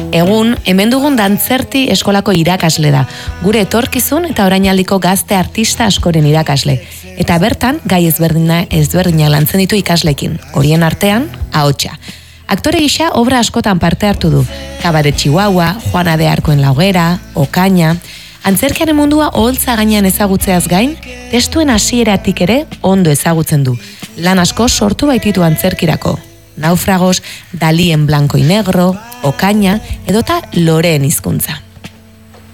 Egun, hemen dugun dantzerti eskolako irakasle da, gure etorkizun eta orainaldiko gazte artista askoren irakasle. Eta bertan, gai ezberdinak lantzen ditu ikaslekin, horien artean, ahotsa. Aktore gisa obra askotan parte hartu du, Kabaret Chihuahua, Juana de Arcoen La Hoguera, Okaña. Antzerkiaren mundua oholtza gainean ezagutzeaz gain, testuen hasieratik ere ondo ezagutzen du. Lan asko sortu baititu antzerkirako. Náufragos, Dalí en blanco y negro, Okaña edota Loreen hizkuntza.